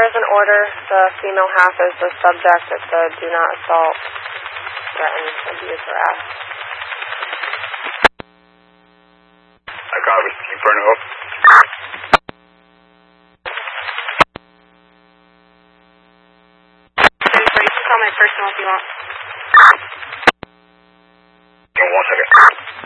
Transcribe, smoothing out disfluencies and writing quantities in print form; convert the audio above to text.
there is an order. The female half is the subject. It's a do not assault, threaten, abuse, harass. I copy. Inferno. You can call my personal if you want. Give me 1 second.